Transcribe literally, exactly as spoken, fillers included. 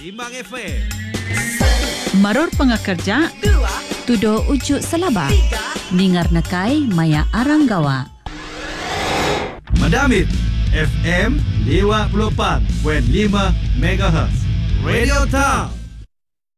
Timang F M. Maror pengakerja, tudo ujuk selaba, ningar nakai maya aranggawa. Madamit F M lima puluh empat koma lima megahertz. Radio Town.